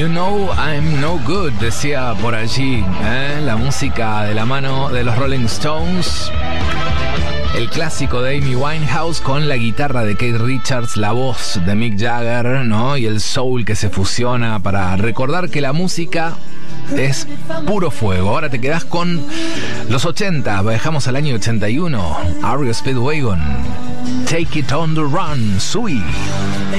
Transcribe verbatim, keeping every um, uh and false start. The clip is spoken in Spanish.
You know I'm no good, decía por allí, ¿eh? La música de la mano de los Rolling Stones. El clásico de Amy Winehouse con la guitarra de Keith Richards, la voz de Mick Jagger, ¿no? Y el soul que se fusiona para recordar que la música es puro fuego. Ahora te quedás con los ochenta, viajamos al año ochenta y uno. R E O Speedwagon, Take It On The Run, Sui.